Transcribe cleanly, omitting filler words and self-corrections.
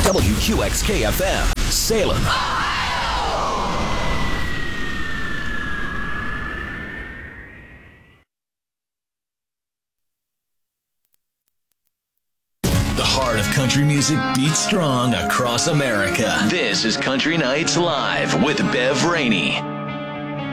WQXK-FM, Salem. The heart of country music beats strong across America. This is Country Nights Live with Bev Rainey.